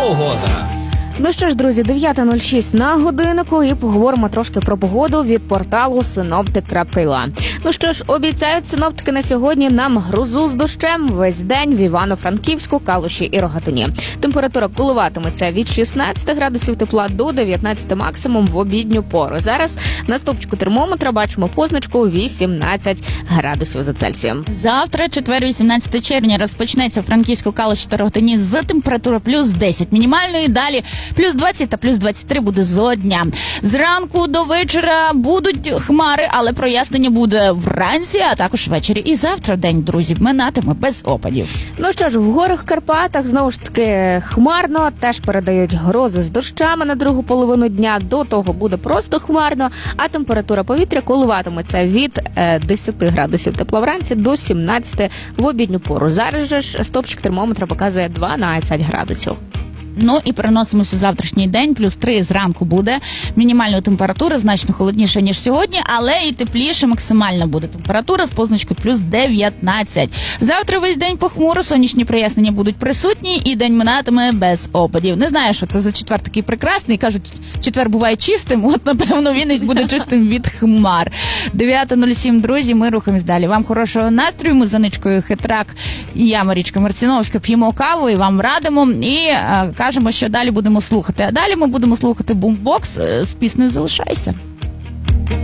погода. Ну що ж, друзі, 9:06 на годиннику і поговоримо трошки про погоду від порталу Synoptic.ua. Ну що ж, обіцяють синоптики на сьогодні нам грозу з дощем весь день в Івано-Франківську, Калуші і Рогатині. Температура коливатиметься від 16 градусів тепла до 19 максимум в обідню пору. Зараз на стовпчику термометра бачимо позначку 18 градусів за Цельсієм. Завтра, четвер, 18 червня, розпочнеться в Франківську, Калуші та Рогатині з температури плюс 10 мінімальної, далі плюс 20 та плюс 23 буде зо дня. Зранку до вечора будуть хмари, але прояснення буде вранці, а також ввечері. І завтра день, друзі, минатиме без опадів. Ну що ж, в горах Карпатах знову ж таки хмарно, теж передають грози з дощами на другу половину дня. До того буде просто хмарно, а температура повітря коливатиметься від 10 градусів тепла вранці до 17 в обідню пору. Зараз же ж стопчик термометра показує 12 градусів. Ну і переносимося в завтрашній день, плюс 3 зранку буде. Мінімальна температура значно холодніша, ніж сьогодні, але і тепліше максимальна буде температура з позначкою плюс 19. Завтра весь день похмуро, сонячні прояснення будуть присутні і день минатиме без опадів. Не знаю, що це за четвер такий прекрасний. Кажуть, четвер буває чистим, от напевно він і буде чистим від хмар. 9:07, друзі, ми рухаємось далі. Вам хорошого настрою, ми за ничкою Хитрак і я, Марічка Марціновська, п'ємо каву і вам радимо. І кажемо, що далі будемо слухати. А далі ми будемо слухати бумбокс з піснею «Залишайся».